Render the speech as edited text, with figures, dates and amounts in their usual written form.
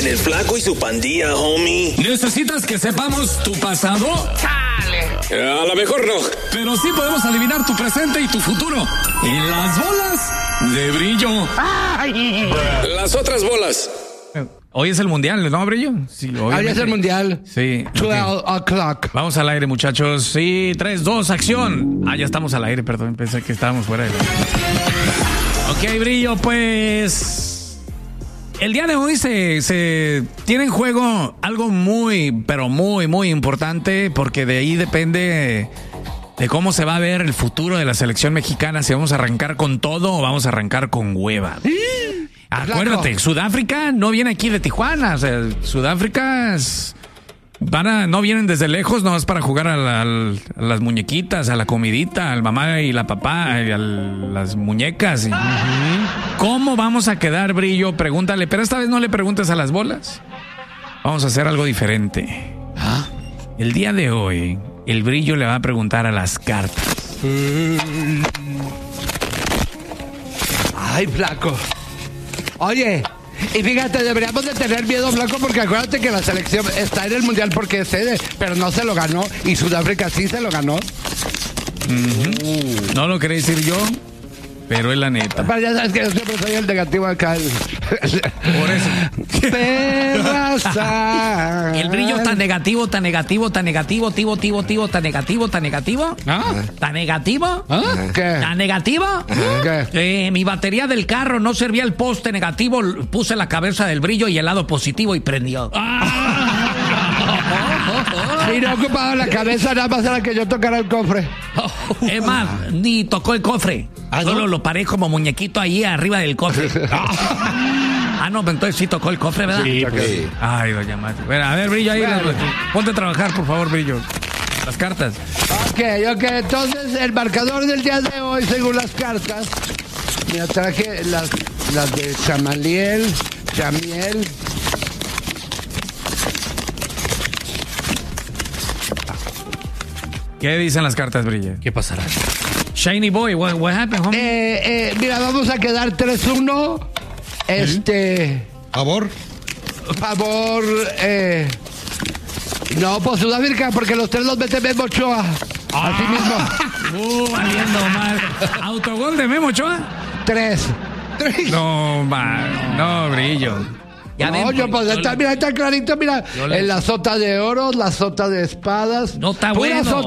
En el Flaco y su pandilla, homie. ¿Necesitas que sepamos tu pasado? ¡Chale! A lo mejor no. Pero sí podemos adivinar tu presente y tu futuro. En las bolas de Brillo. ¡Ay! Las otras bolas. Hoy es el mundial, ¿no, Brillo? Sí, hoy es el mundial. Sí. 12 o'clock. Vamos al aire, muchachos. Sí, 3, 2, acción. Ya estamos al aire, perdón. Pensé que estábamos fuera de la... Ok, Brillo, pues... El día de hoy se tiene en juego algo muy, pero muy, muy importante, porque de ahí depende de cómo se va a ver el futuro de la selección mexicana, si vamos a arrancar con todo o vamos a arrancar con hueva. Acuérdate, Sudáfrica no viene aquí de Tijuana, o sea, Sudáfrica no vienen desde lejos, no es para jugar a las muñequitas, a la comidita, al mamá y la papá, y a las muñecas. ¿Cómo vamos a quedar, Brillo? Pregúntale, pero esta vez no le preguntes a las bolas. Vamos a hacer algo diferente. El día de hoy, el Brillo le va a preguntar a las cartas. Ay, Flaco. Oye, y fíjate, deberíamos de tener miedo, Flaco, porque acuérdate que la selección está en el mundial porque es sede, pero no se lo ganó, y Sudáfrica sí se lo ganó. No lo quería decir yo, pero es la neta. Pero ya sabes que yo siempre soy el negativo acá. Por eso. El Brillo tan negativo, tan negativo, tan negativo, tan negativo. ¿Tan negativo? ¿Qué? ¿Tan negativo? ¿Qué? Mi batería del carro no servía el poste negativo, puse la cabeza del Brillo y el lado positivo y prendió. Y no ocupaba la cabeza, nada más era que yo tocara el cofre. Es más, ni tocó el cofre. Solo lo paré como muñequito ahí arriba del cofre. No, pero entonces sí tocó el cofre, ¿verdad? Sí, pues. Ay, doña Mati. Bueno, a ver, Brillo, ahí. Ponte a trabajar, por favor, Brillo. Las cartas. Ok. Entonces, el marcador del día de hoy, según las cartas, me traje las de Chamiel. ¿Qué dicen las cartas, Brillo? ¿Qué pasará? Shiny Boy, what happened, homie? Mira, vamos a quedar 3-1. ¿Favor? No, pues Sudáfrica, porque los tres los mete Memo Ochoa. Así mismo. Valiendo mal. ¿Autogol de Memo Ochoa? 3. No, man. No, Brillo. Mira, está clarito, mira. En la sota de oro, la sota de espadas. No está bueno.